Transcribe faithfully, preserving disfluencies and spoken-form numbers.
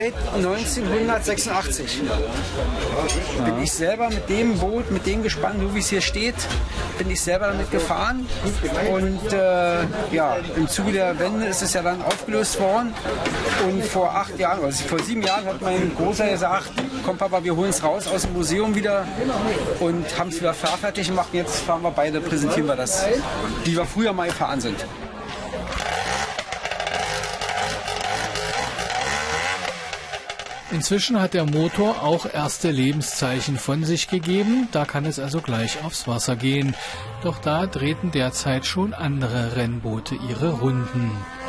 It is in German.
Seit neunzehnhundertsechsundachtzig bin ich selber mit dem Boot, mit dem Gespann, so wie es hier steht, bin ich selber damit gefahren. Und äh, ja, im Zuge der Wende ist es ja dann aufgelöst worden. Und vor acht Jahren, also vor sieben Jahren hat mein Großer gesagt, komm Papa, wir holen es raus aus dem Museum wieder und haben es wieder fahrfertig gemacht. Jetzt fahren wir beide, präsentieren wir das, wie wir früher mal gefahren sind. Inzwischen hat der Motor auch erste Lebenszeichen von sich gegeben, da kann es also gleich aufs Wasser gehen. Doch da drehten derzeit schon andere Rennboote ihre Runden.